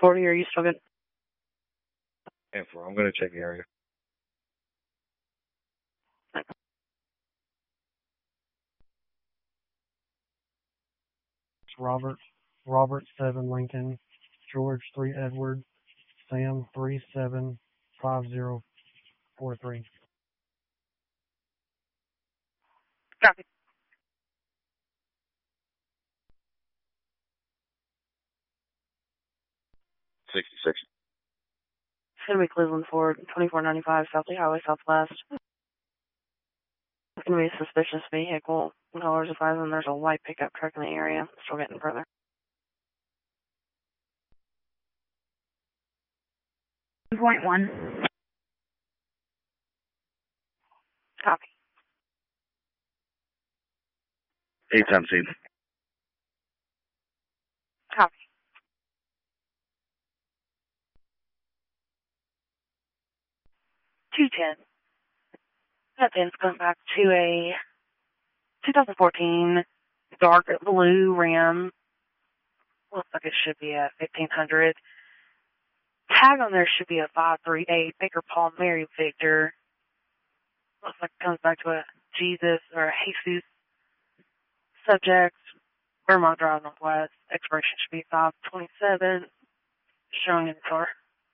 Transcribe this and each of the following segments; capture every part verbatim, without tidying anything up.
forty, are you still good? And for I'm going to check the area. Robert, Robert seven Lincoln, George three Edward, Sam three seven five zero four three. Copy. sixty-six. It's going to be Cleveland Ford, twenty-four ninety-five South Lee Highway Southwest. It's going to be a suspicious vehicle. Callers advising there's a white pickup truck in the area. Still getting further. one point one. Copy. Eight times eight. Copy. two ten. That then's going back to a twenty fourteen dark blue Ram. Looks like it should be a fifteen hundred. Tag on there should be a five three eight Baker Paul Mary Victor. Looks like it comes back to a Jesus or a Jesus subject. Vermont Drive Northwest. Expiration should be five twenty-seven. Showing in the car.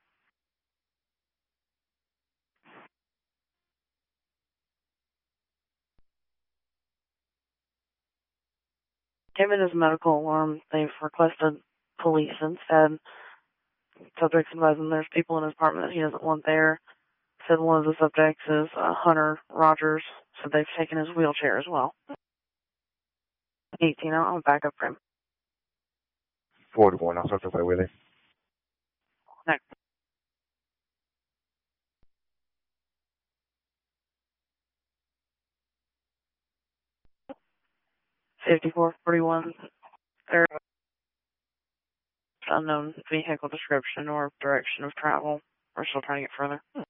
Given his medical alarm, they've requested police instead. Subject's advising there's people in his apartment that he doesn't want there. Said one of the subjects is uh, Hunter Rogers, so they've taken his wheelchair as well. eighteen, I'll back up for him. forty-one, I'll circle with it. Next. fifty-four forty-one, third unknown vehicle description or direction of travel. We're still trying to get further.